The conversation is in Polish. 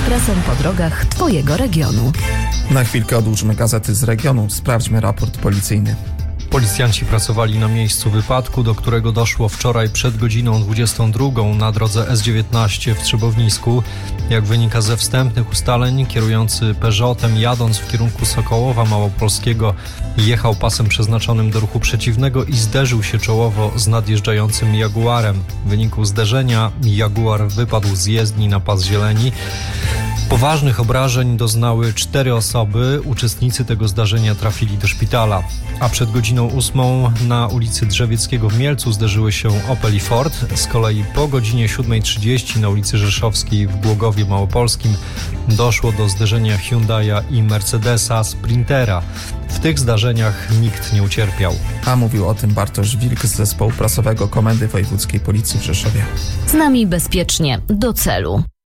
ekspresem po drogach Twojego regionu. Na chwilkę odłóżmy gazety z regionu, sprawdźmy raport policyjny. Policjanci pracowali na miejscu wypadku, do którego doszło wczoraj przed godziną 22 na drodze S19 w Trzebownisku. Jak wynika ze wstępnych ustaleń, kierujący Peugeotem jadąc w kierunku Sokołowa Małopolskiego jechał pasem przeznaczonym do ruchu przeciwnego i zderzył się czołowo z nadjeżdżającym Jaguarem. W wyniku zderzenia Jaguar wypadł z jezdni na pas zieleni. Poważnych obrażeń doznały 4 osoby. Uczestnicy tego zdarzenia trafili do szpitala. A przed godziną 8 na ulicy Drzewieckiego w Mielcu zderzyły się Opel i Ford. Z kolei po godzinie 7:30 na ulicy Rzeszowskiej w Głogowie Małopolskim doszło do zderzenia Hyundai'a i Mercedesa Sprintera. W tych zdarzeniach nikt nie ucierpiał. A mówił o tym Bartosz Wilk z zespołu prasowego Komendy Wojewódzkiej Policji w Rzeszowie. Z nami bezpiecznie do celu.